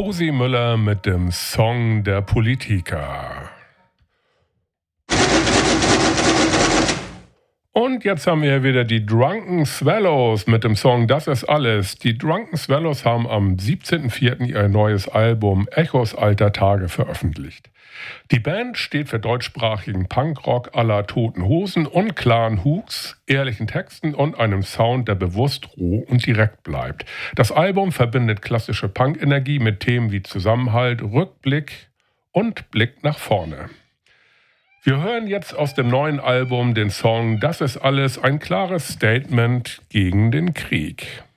Josi Müller mit dem Song Der Politiker. Und jetzt haben wir wieder die Drunken Swallows mit dem Song Das ist alles. Die Drunken Swallows haben am 17.04. ihr neues Album Echos alter Tage veröffentlicht. Die Band steht für deutschsprachigen Punkrock à la Toten Hosen und klaren Hooks, ehrlichen Texten und einem Sound, der bewusst roh und direkt bleibt. Das Album verbindet klassische Punk-Energie mit Themen wie Zusammenhalt, Rückblick und Blick nach vorne. Wir hören jetzt aus dem neuen Album den Song Das ist alles, ein klares Statement gegen den Krieg.